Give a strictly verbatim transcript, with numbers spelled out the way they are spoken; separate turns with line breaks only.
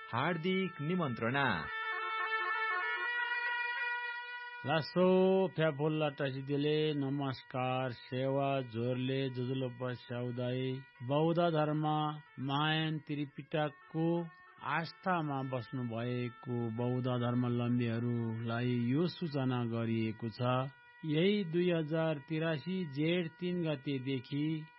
हार्दिक निमन्त्रणा।
लासो फ्याफुल्ला टसिदिले नमस्कार सेवा जोरले जुजुलो पस्याउदाई बौद्ध धर्म महायान त्रिपिटकको आस्थामा बस्नु भएको बौद्ध धर्मावलम्बीहरूलाई यो सूचना गरिएको छ। यही दुई हजार तिरासी जेठ तीन गतेदेखि